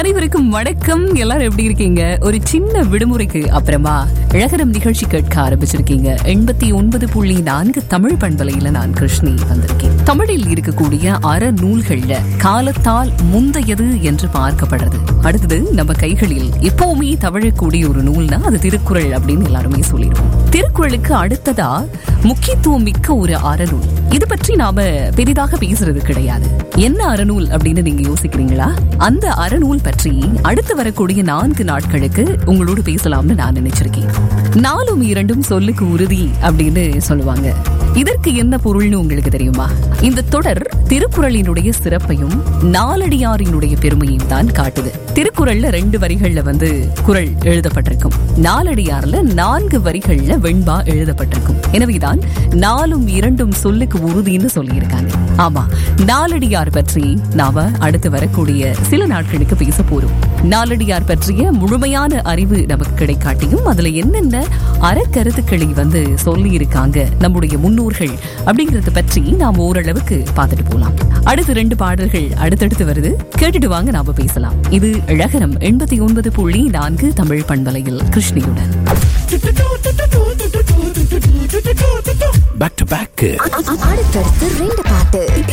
அனைவருக்கும் வணக்கம். எல்லாரும் எப்படி இருக்கீங்க? ஒரு சின்ன விடுமுறைக்கு அப்புறமா இழகரம் நிகழ்ச்சி கேட்க ஆரம்பிச்சிருக்கீங்க. 89.4 தமிழ் பண்பலையில நான் கிருஷ்ணி வந்திருக்கேன். தமிழில் இருக்கக்கூடிய அறநூல்கள்ல காலத்தால் முந்தையது என்று பார்க்கப்படுறது. அடுத்தது நம்ம கைகளில் எப்பவுமே தவழக்கூடிய ஒரு நூல்னா அது திருக்குறள் அப்படின்னு எல்லாருமே சொல்லிடுவோம். திருக்குறளுக்கு அடுத்ததா முக்கியத்துவம் மிக்க ஒரு அறநூல். இது பற்றி நாம பெரிதாக பேசுறது கிடையாது. என்ன அறநூல் அப்படின்னு நீங்க யோசிக்கிறீங்களா? அந்த அறநூல் பற்றி அடுத்து வரக்கூடிய 4 நாட்களுக்கு உங்களோடு பேசலாம்னு நான் நினைச்சிருக்கேன். 4ம் 2ம் சொல்லுக்கு உறுதி அப்படின்னு சொல்லுவாங்க. இதற்கு என்ன பொருள்னு உங்களுக்கு தெரியுமா? இந்த தொடர் திருக்குறளினுடைய சிறப்பையும் நாலடியாரினுடைய பெருமையும் தான் காட்டுது. திருக்குறள்ல 2 வரிகள்ல குறள் எழுதப்பட்டிருக்கும். நாலடியார்ல 4 வரிகள்ல வெண்பா எழுதப்பட்டிருக்கும். எனவேதான் 4ம் 2ம் சொல்லுக்கு உறுதின்னு சொல்லியிருக்காங்க. ஆமா, நாலடியார் பற்றி நாம அடுத்து வரக்கூடிய சில நாட்களுக்கு பேச போறோம். நாலடியார் பற்றிய முழுமையான அறிவு நமக்கு கிடைக்காட்டியும் அதுல என்னென்ன அறக்கருத்துக்களை சொல்லி இருக்காங்க நம்முடைய முன்னோர்கள் அப்படிங்கறத பற்றி நாம் ஓரளவுக்கு பார்த்துட்டு போலாம். அடுத்து 2 பாடல்கள் அடுத்தடுத்து வருது, கேட்டுட்டு வாங்க நாம பேசலாம். இது இழகரம் 89.4 தமிழ் பண்பலையில் கிருஷ்ணியுடன். பேக் டு பேக் அடுத்தடுத்து 2 பாட்டு.